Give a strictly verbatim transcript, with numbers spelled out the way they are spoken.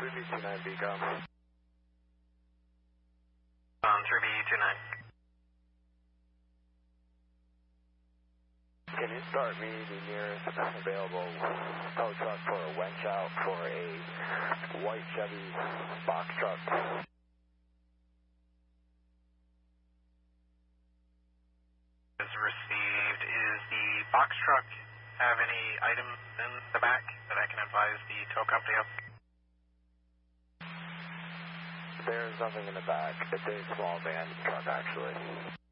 three B two nine B, go. On three B two nine. Can you start me the nearest available tow truck for a winch out for a white Chevy box truck? Is received. Is the box truck have any items in the back that I can advise the tow company of? There's nothing in the back. It's a small van truck, actually.